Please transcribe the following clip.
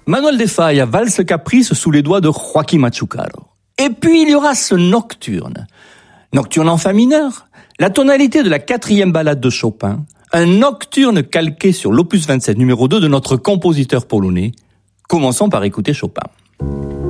Manuel de Falla, valse caprice sous les doigts de Joaquín Machucaro. Et puis il y aura ce nocturne. Nocturne en fa mineur, la tonalité de la 4e ballade de Chopin, un nocturne calqué sur l'opus 27 numéro 2 de notre compositeur polonais. Commençons par écouter Chopin.